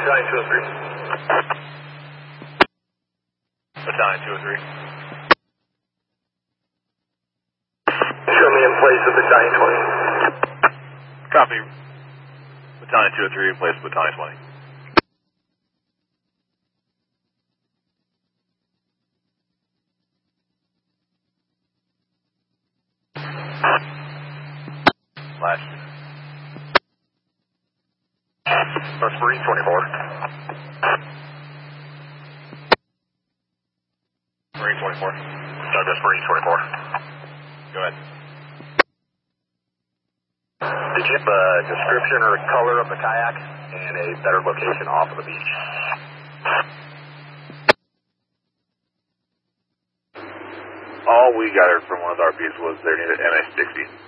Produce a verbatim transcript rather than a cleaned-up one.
Battalion two oh three. Battalion two oh three. Show me in place of Battalion twenty. Copy. Battalion two oh three in place of Battalion twenty. Last. That's Marine twenty-four. Marine twenty-four. No, that's Marine twenty-four. Go ahead. Did you have a description or a color of the kayak and a better location off of the beach? All we got from one of the R Ps was they needed M S sixty.